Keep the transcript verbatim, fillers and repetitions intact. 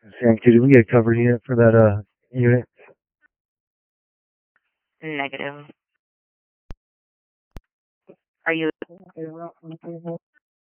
Sam, did we get a cover unit for that uh unit? Negative. Are you